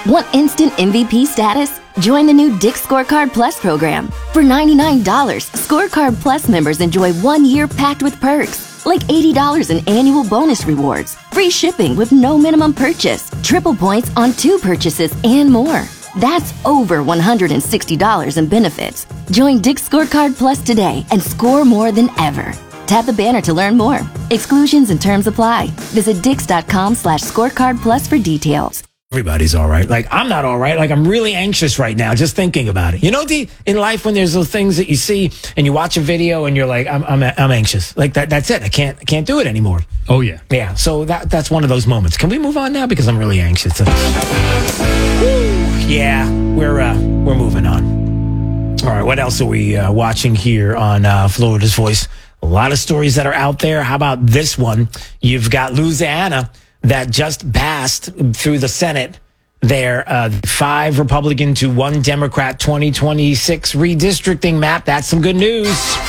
Want instant MVP status? Join the new Dick's Scorecard Plus program. For $99, Scorecard Plus members enjoy 1 year packed with perks, like $80 in annual bonus rewards, free shipping with no minimum purchase, triple points on 2 purchases, and more. That's over $160 in benefits. Join Dick's Scorecard Plus today and score more than ever. Tap the banner to learn more. Exclusions and terms apply. Visit dix.com/scorecard plus for details. Everybody's all right. Like, I'm not all right. Like, I'm really anxious right now just thinking about it. You know, in life when there's those things that you see and you watch a video and you're like, I'm anxious. Like that's it. I can't do it anymore. Oh yeah. Yeah. So that's one of those moments. Can we move on now? Because I'm really anxious. Yeah, we're moving on. All right. What else are we watching here on Florida's Voice? A lot of stories that are out there. How about this one? You've got Louisiana that just passed through the Senate their 5 Republican to 1 Democrat 2026 redistricting map. That's some good news.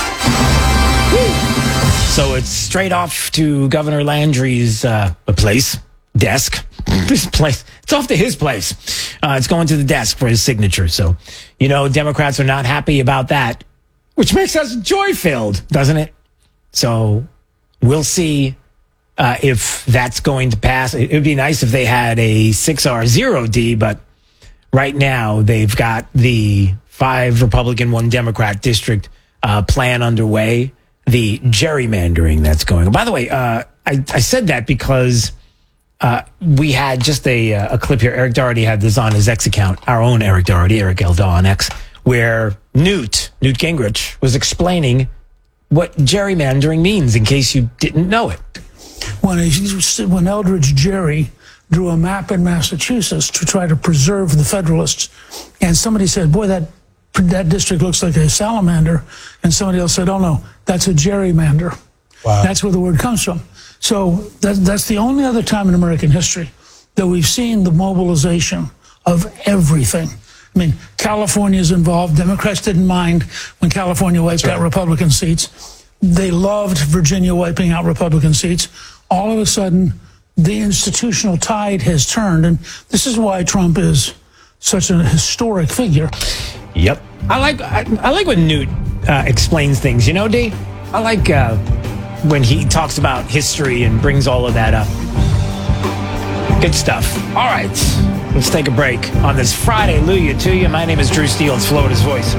So it's straight off to Governor Landry's desk. His place. It's off to his place. It's going to the desk for his signature. So, you know, Democrats are not happy about that, which makes us joy-filled, doesn't it? So we'll see if that's going to pass. It would be nice if they had a 6R0D, but right now they've got the 5 Republican, 1 Democrat district plan underway, the gerrymandering that's going on. By the way, I said that because we had just a clip here. Eric Doherty had this on his X account, our own Eric Doherty, Eric Elda on X, where Newt Gingrich was explaining what gerrymandering means, in case you didn't know it. When Eldridge Gerry drew a map in Massachusetts to try to preserve the Federalists, and somebody said, boy, that district looks like a salamander, and somebody else said, oh no, that's a gerrymander. Wow. That's where the word comes from. So that's the only other time in American history that we've seen the mobilization of everything. I mean, California's involved. Democrats didn't mind when California wiped out Republican seats. They loved Virginia wiping out Republican seats. All of a sudden, the institutional tide has turned, and this is why Trump is such a historic figure. Yep. I like when Newt explains things, you know, D? I like when he talks about history and brings all of that up. Good stuff. All right. Let's take a break on this Friday. Hallelujah to you. My name is Drew Steele. It's Florida's Voice.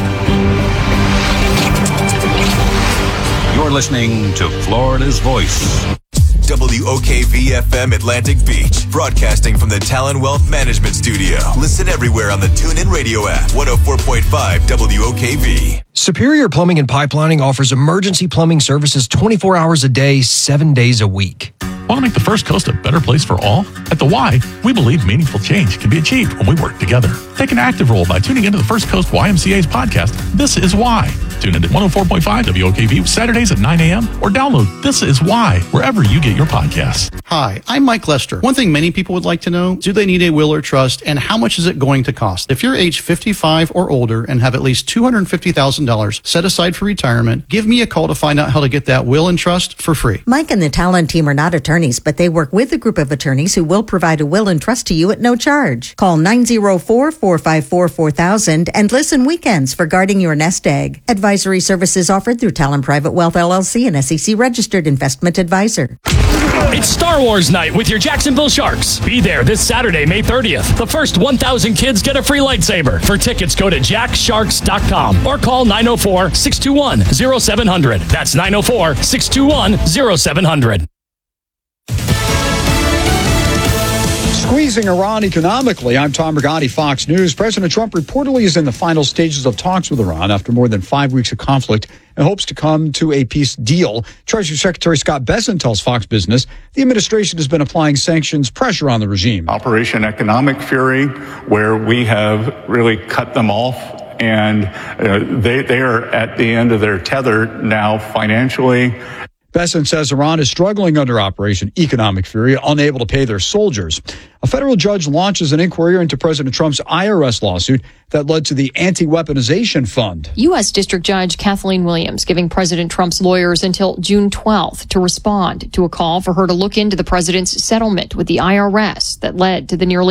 You're listening to Florida's Voice. WOKV-FM Atlantic Beach, broadcasting from the Talon Wealth Management Studio. Listen everywhere on the TuneIn Radio app, 104.5 WOKV. Superior Plumbing and Pipelining offers emergency plumbing services 24 hours a day, 7 days a week. Want to make the First Coast a better place for all? At the Y, we believe meaningful change can be achieved when we work together. Take an active role by tuning into the First Coast YMCA's podcast, This Is Why. Tune in at 104.5 WOKV Saturdays at 9 a.m. or download This Is Why wherever you get your podcasts. Hi, I'm Mike Lester. One thing many people would like to know, do they need a will or trust, and how much is it going to cost? If you're age 55 or older and have at least $250,000 set aside for retirement, give me a call to find out how to get that will and trust for free. Mike and the Talon team are not attorneys, but they work with a group of attorneys who will provide a will and trust to you at no charge. Call 904-454-4000 and listen weekends for guarding your nest egg. Advisory services offered through Talon Private Wealth LLC, an SEC registered investment advisor. It's Star Wars night with your Jacksonville Sharks. Be there this Saturday, May 30th. The first 1,000 kids get a free lightsaber. For tickets, go to jacksharks.com or call 904-621-0700. That's 904-621-0700. Squeezing Iran economically. I'm Tom Rigotti, Fox News. President Trump reportedly is in the final stages of talks with Iran after more than 5 weeks of conflict and hopes to come to a peace deal. Treasury Secretary Scott Bessent tells Fox Business the administration has been applying sanctions pressure on the regime. Operation Economic Fury, where we have really cut them off, and they are at the end of their tether now financially. Bessent says Iran is struggling under Operation Economic Fury, unable to pay their soldiers. A federal judge launches an inquiry into President Trump's IRS lawsuit that led to the Anti-Weaponization Fund. U.S. District Judge Kathleen Williams giving President Trump's lawyers until June 12th to respond to a call for her to look into the president's settlement with the IRS that led to the nearly